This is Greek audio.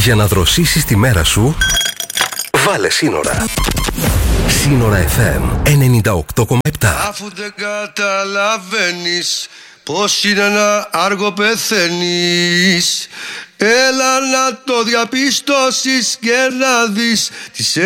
Για να δροσίσεις τη μέρα σου, βάλε σύνορα. Σύνορα FM 98,7. Αφού δεν καταλαβαίνεις πως είναι να άργο πεθαίνεις, έλα να το διαπιστώσεις και να δεις τις